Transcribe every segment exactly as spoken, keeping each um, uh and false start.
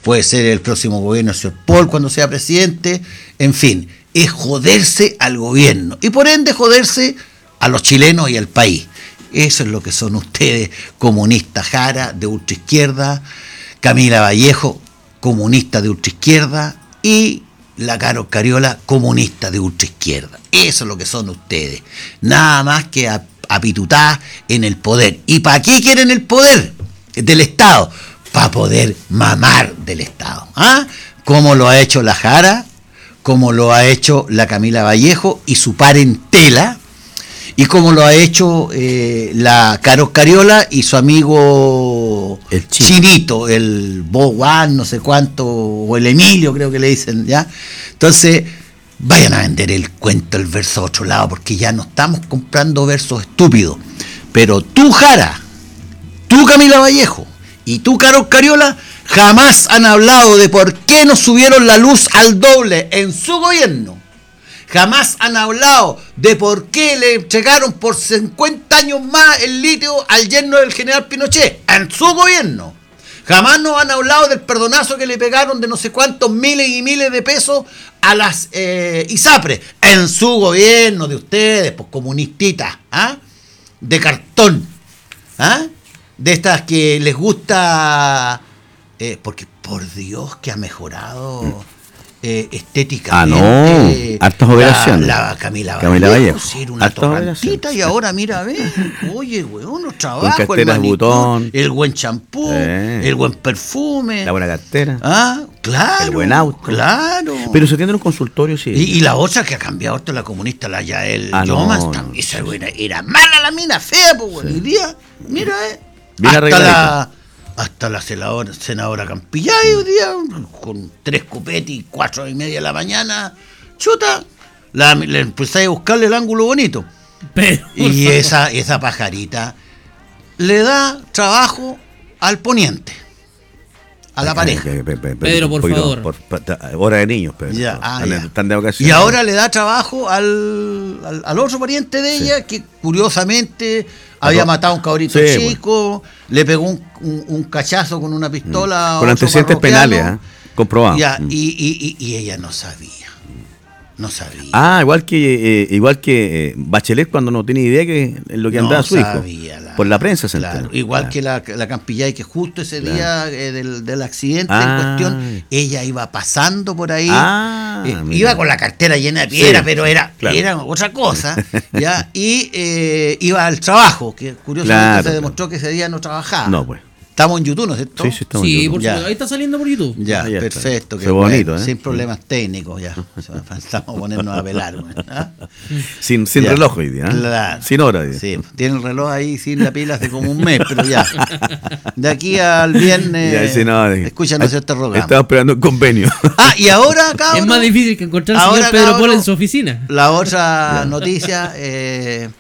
puede ser el próximo gobierno del señor Paul cuando sea presidente, en fin, es joderse al gobierno y por ende joderse a los chilenos y al país. Eso es lo que son ustedes, comunistas Jara, de ultraizquierda, Camila Vallejo, comunista de ultraizquierda, y la Carol Cariola, comunista de ultraizquierda. Eso es lo que son ustedes. Nada más que apitutadas en el poder. ¿Y para qué quieren el poder del Estado? Para poder mamar del Estado. ¿Ah? Como lo ha hecho la Jara, como lo ha hecho la Camila Vallejo y su parentela, y como lo ha hecho eh, la Carol Cariola y su amigo el Chino. Chinito, el Boguán, no sé cuánto, o el Emilio creo que le dicen, ¿ya? Entonces, vayan a vender el cuento, el verso a otro lado, porque ya no estamos comprando versos estúpidos. Pero tú, Jara, tú, Camila Vallejo, y tú, Carol Cariola, jamás han hablado de por qué nos subieron la luz al doble en su gobierno. Jamás han hablado de por qué le entregaron por cincuenta años más el litio al yerno del general Pinochet en su gobierno. Jamás nos han hablado del perdonazo que le pegaron de no sé cuántos miles y miles de pesos a las eh, ISAPRES en su gobierno de ustedes, pues comunistitas, ¿ah? De cartón, ¿ah? De estas que les gusta, eh, porque por Dios que ha mejorado eh, estéticamente. Ah, no, hartas operaciones. La, la Camila, Camila Vallejo. Sí, era una Hartas torrantita y ahora mira, ve, oye, weón, los trabajos, con carteras el de botón, el buen champú, eh, el buen perfume, la buena cartera, ah, claro, el buen auto, claro. Pero se tiene un consultorio, sí. Y, y la otra que ha cambiado esto, la comunista, la Yael ah, Yomas, no, también, no, esa sí, buena, era mala la mina, fea, pues, bueno, sí. Hoy día, mira, eh, bien hasta la, hasta la senadora, senadora Campillay hoy día, con tres copetes y cuatro y media de la mañana, chuta, la, le empecé a buscarle el ángulo bonito. Pero, Y esa, esa pajarita le da trabajo al poniente, a la pareja. Pedro, por favor. Por, por, hora de niños, Pedro. Ya, ah, están, ya. están de vacaciones. Y ahora le da trabajo al, al, al otro pariente de ella, sí, que curiosamente había matado a un cabrito sí, chico, bueno, le pegó un, un, un cachazo con una pistola. Mm. Con antecedentes penales, ¿eh? Comprobado. Ya, mm. y, y, y, y ella no sabía. No sabía. Ah, igual que eh, igual que eh, Bachelet cuando no tenía idea que en lo que andaba no su hijo. La, por la prensa se claro, enteró. igual claro. que la, la Campillay, que justo ese claro. día eh, del, del accidente ah. en cuestión, ella iba pasando por ahí, ah, eh, iba con la cartera llena de piedra, sí, pero era, claro. era otra cosa, ¿ya? Y eh, iba al trabajo, que curiosamente claro, se demostró claro. que ese día no trabajaba. No, pues. Estamos en YouTube, ¿no es cierto? Sí, sí, estamos sí, en YouTube. Por supuesto, ahí está saliendo por YouTube. Ya, ah, ya perfecto. Qué bonito, ¿eh? Sin problemas técnicos, ya. Estamos a ponernos a velar. ¿Ah? Sin, sin reloj hoy día, ¿eh? Claro. Sin hora. Hoy día. Sí, tiene el reloj ahí sin la pila hace como un mes, pero ya. De aquí al viernes, ya, sí, no, escúchanos este programa. Estaba esperando un convenio. Ah, y ahora, cabrón, es más difícil que encontrar al señor Pedro Paul en su oficina. La otra noticia eh,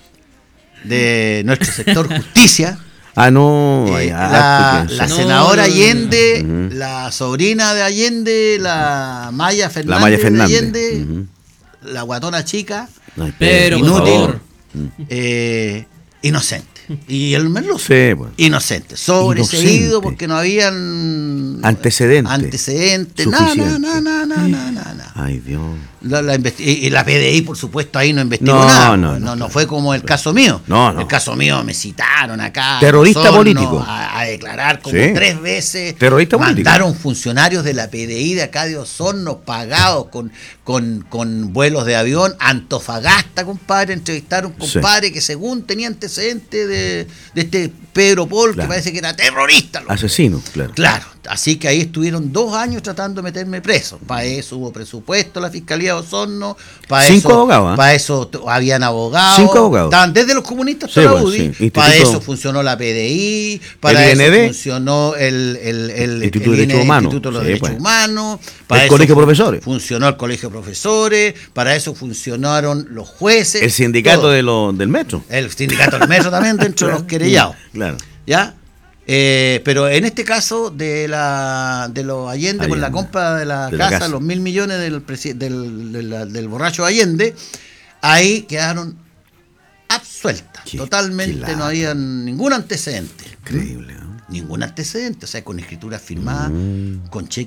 de nuestro sector justicia. Ah, no, eh, ah, la, la no, senadora no, no, Allende, no. Uh-huh. la sobrina de Allende, la Maya Fernández, la Maya Fernández. de Allende, Uh-huh. la guatona chica, Ay, pero inútil, eh, inocente. Y el merluzo, sí, bueno. inocente, sobreseído porque no habían antecedentes. Antecedentes, nada, nada, nada, nada, nada. Ay, Dios. La, la investi- y la P D I, por supuesto, ahí no investigó no, nada. No, no, no, no, no claro. fue como el caso mío. No, no. El caso mío me citaron acá. Terrorista Osorno, político. A, a declarar como sí. tres veces. Terrorista Mandaron político. funcionarios de la P D I de acá de Osorno pagados con, con, con vuelos de avión. Antofagasta, compadre. Entrevistaron a un compadre sí. que según tenía antecedentes de, de este Pedro Paul, claro. que parece que era terrorista. Loco. Asesino, claro. Claro. Así que ahí estuvieron dos años tratando de meterme preso. Para eso hubo presupuesto la Fiscalía de Osorno. Para Cinco eso, abogados. ¿eh? Para eso habían abogados. Cinco abogados. Estaban desde los comunistas hasta sí, la bueno, U D I. Sí. Instituto... Para eso funcionó la P D I. Para el eso I N D, funcionó el, el, el, Instituto, el de Derechos Humanos. Instituto de los sí, Derechos pues. Humanos. Para el eso Colegio de Profesores. Funcionó el Colegio de Profesores. Para eso funcionaron los jueces. El sindicato de lo, del metro. El sindicato del metro también dentro de los querellados. Claro. ¿Ya? Eh, pero en este caso de la de los Allende, Allende. por la compra de la, de casa, la casa, los mil millones del, del, del, del borracho Allende, ahí quedaron absueltas. Qué, Totalmente qué no había ningún antecedente. Increíble, ¿no? Ningún antecedente, o sea, con escritura firmada, mm. con cheque